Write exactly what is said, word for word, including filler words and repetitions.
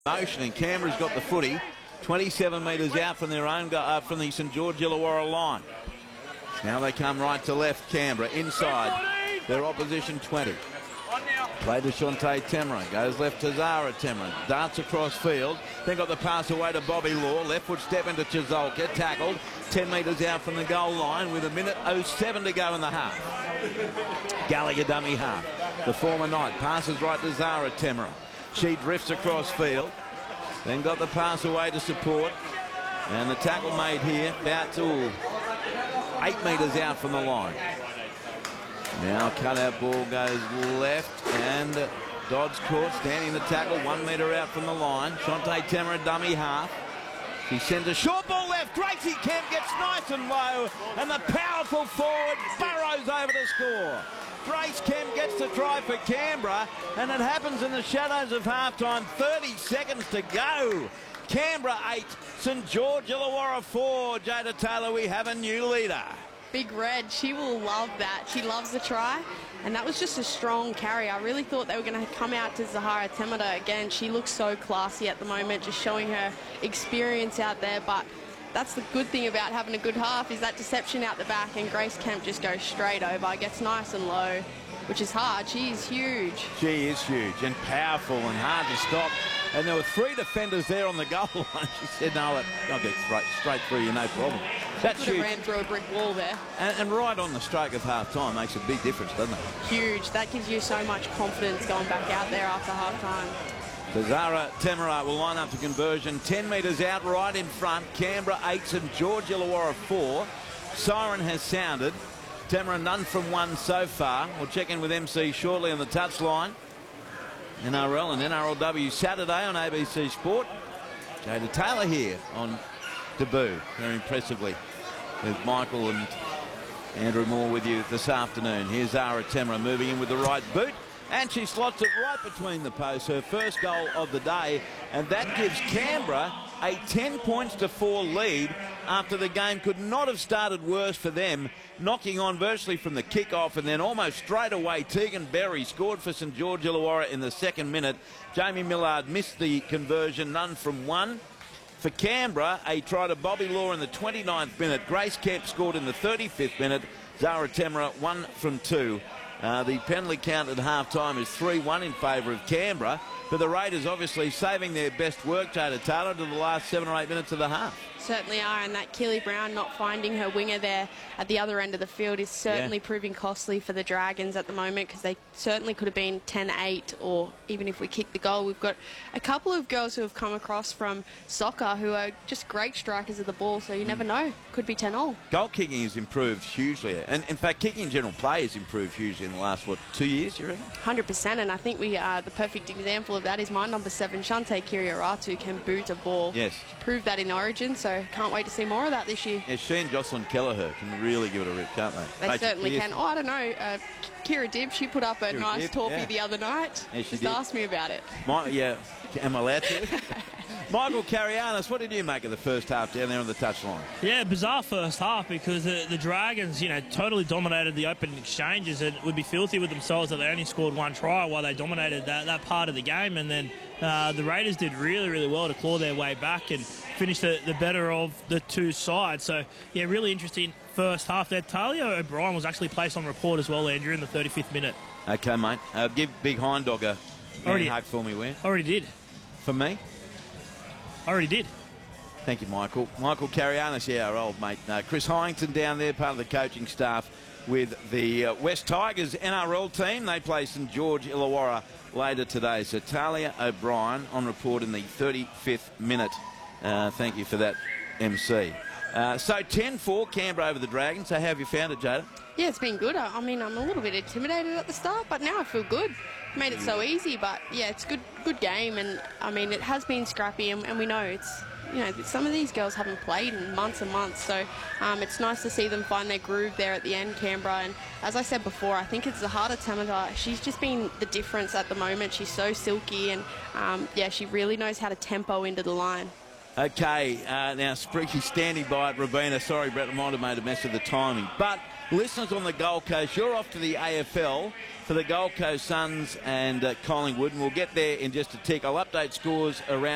Motion, and Canberra's got the footy twenty-seven metres out from their own uh, from the St George Illawarra line. Now they come right to left. Canberra inside their opposition twenty. Play to Shante Temera, goes left to Zara Temera, darts across field, then got the pass away to Bobby Law, left foot step into Chizolka, tackled ten metres out from the goal line with a minute oh seven to go in the half. Gallagher dummy half. The former Knight passes right to Zara Temera. She drifts across field, then got the pass away to support, and the tackle made here about to eight metres out from the line. Now cut-out ball goes left, and Dodds caught, standing the tackle one metre out from the line. Shante Temera dummy half. She sends a short ball left. Gracie Kemp gets nice and low, and the powerful forward burrows over to score. Grace Kemp gets the try for Canberra, and it happens in the shadows of halftime. thirty seconds to go. Canberra eight, St George Illawarra four. Jada Taylor, we have a new leader. Big Red, she will love that. She loves the try, and that was just a strong carry. I really thought they were going to come out to Zahara Temera again. She looks so classy at the moment, just showing her experience out there, but that's the good thing about having a good half, is that deception out the back, and Grace Kemp just goes straight over, gets nice and low, which is hard. She is huge. She is huge and powerful and hard to stop. And there were three defenders there on the goal line. She said, no, I'll get straight, straight through you, no problem. That's huge. huge. Ran through a brick wall there. And, and right on the stroke of half-time makes a big difference, doesn't it? Huge. That gives you so much confidence going back out there after half-time. So Zara Temera will line up to conversion. ten metres out, right in front. Canberra eight, St George Illawarra four. Siren has sounded. Temera none from one so far. We'll check in with M C shortly on the touchline. N R L and N R L W Saturday on A B C Sport. Jada Taylor here on debut, very impressively, with Michael and Andrew Moore with you this afternoon. Here's Zara Temera moving in with the right boot, and she slots it right between the posts, her first goal of the day, and that gives Canberra a ten points to four lead after the game could not have started worse for them, knocking on virtually from the kick-off, and then almost straight away Tegan Berry scored for St George Illawarra in the second minute. Jamie Millard missed the conversion, none from one. For Canberra, a try to Bobby Law in the twenty-ninth minute. Grace Kemp scored in the thirty-fifth minute. Zara Temera one from two. Uh, the penalty count at half-time is three one in favour of Canberra, but the Raiders obviously saving their best work, Jada Taylor, to the last seven or eight minutes of the half. Certainly are, and that Keely Brown not finding her winger there at the other end of the field is certainly yeah. proving costly for the Dragons at the moment, because they certainly could have been ten eight, or even if we kick the goal. We've got a couple of girls who have come across from soccer who are just great strikers of the ball, so you mm. never know. Could be ten all. Goal kicking has improved hugely, and in fact kicking in general play has improved hugely in the last, what, two years, you reckon? one hundred percent, and I think we are the perfect example of that is my number seven, Shante Kiriaratu, can boot a ball. Yes. She proved that in Origin, so can't wait to see more of that this year. Yeah, she and Jocelyn Kelleher can really give it a rip, can't they? They Rachel certainly Pearson. can. Oh, I don't know. Uh, Kira Dibb, she put up a Kira nice Dibb, torpy yeah. the other night. Yeah, she Just did. asked me about it. My, yeah, am I allowed to? Michael Carianis, what did you make of the first half down there on the touchline? Yeah, bizarre first half, because the, the Dragons, you know, totally dominated the opening exchanges, and would be filthy with themselves that they only scored one try while they dominated that, that part of the game. And then uh, the Raiders did really, really well to claw their way back and finish the, the better of the two sides. So, yeah, really interesting first half there. Talia O'Brien was actually placed on report as well, Andrew, in the thirty-fifth minute. Okay, mate. Uh, give Big Hind Dog a already hug for me, where? Already did. For me? Already did. Thank you, Michael. Michael Carianis, yeah, our old mate. Uh, Chris Hyington down there, part of the coaching staff with the uh, West Tigers N R L team. They play St George Illawarra later today. So Talia O'Brien on report in the thirty-fifth minute. Uh, thank you for that, M C. Uh, so ten four, Canberra over the Dragons. So how have you found it, Jada? Yeah, it's been good. I, I mean, I'm a little bit intimidated at the start, but now I feel good. Made it so easy, but yeah, it's a good, good game, and I mean, it has been scrappy, and, and we know it's, you know, some of these girls haven't played in months and months, so um, it's nice to see them find their groove there at the end, Canberra. And as I said before, I think it's Zahara Temera. She's just been the difference at the moment. She's so silky, and um, yeah, she really knows how to tempo into the line. Okay, uh, now Spreaky standing by at Rabina. Sorry, Brett, I might have made a mess of the timing. But listeners on the Gold Coast, you're off to the A F L for the Gold Coast Suns and uh, Collingwood, and we'll get there in just a tick. I'll update scores around